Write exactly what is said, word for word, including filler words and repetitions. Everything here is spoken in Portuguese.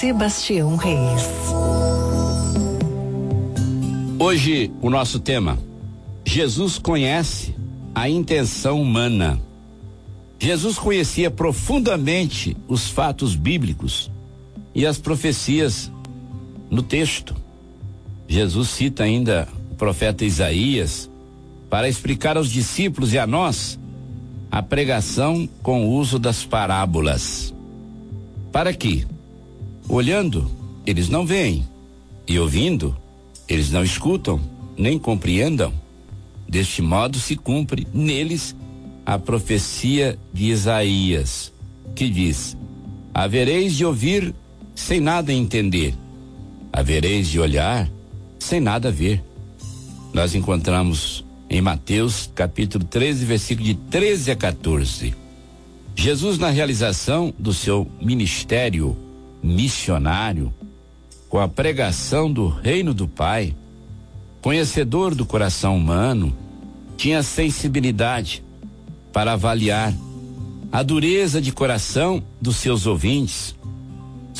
Sebastião Reis. Hoje o nosso tema: Jesus conhece a intenção humana. Jesus conhecia profundamente os fatos bíblicos e as profecias no texto. Jesus cita ainda o profeta Isaías para explicar aos discípulos e a nós a pregação com o uso das parábolas. Para que, olhando, eles não veem, e ouvindo, eles não escutam, nem compreendam. Deste modo se cumpre neles a profecia de Isaías, que diz: havereis de ouvir sem nada entender, havereis de olhar sem nada ver. Nós encontramos em Mateus capítulo treze, versículo de treze a quatorze. Jesus, na realização do seu ministério missionário, com a pregação do reino do Pai, conhecedor do coração humano, tinha sensibilidade para avaliar a dureza de coração dos seus ouvintes